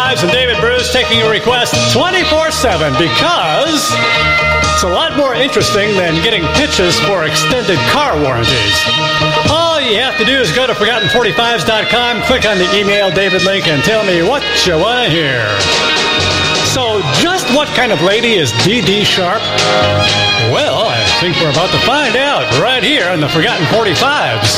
45s and David Bruce taking your request 24/7 because it's a lot more interesting than getting pitches for extended car warranties. All you have to do is go to Forgotten45s.com, click on the email David link, and tell me what you want to hear. So, just what kind of lady is Dee Sharp? Well, I think we're about to find out right here on the Forgotten 45s.